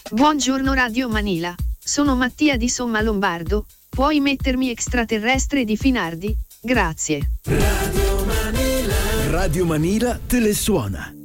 Buongiorno Radio Manila, sono Mattia di Somma Lombardo, puoi mettermi extraterrestre di Finardi? Grazie. Radio Manila te le suona.